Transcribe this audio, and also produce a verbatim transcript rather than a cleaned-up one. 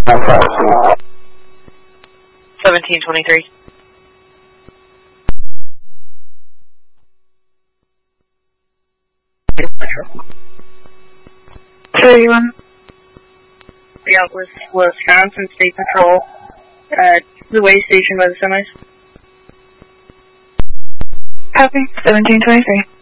seventeen twenty-three. thirty-one. Yeah, with Wisconsin State Patrol at the way station by the semis. Copy. seventeen twenty-three.